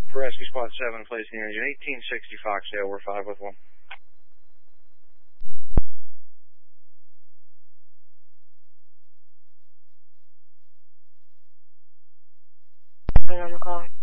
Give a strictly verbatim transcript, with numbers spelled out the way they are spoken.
For Rescue Squad seven, placing engine eighteen sixty Foxdale, we're five with one. On the call.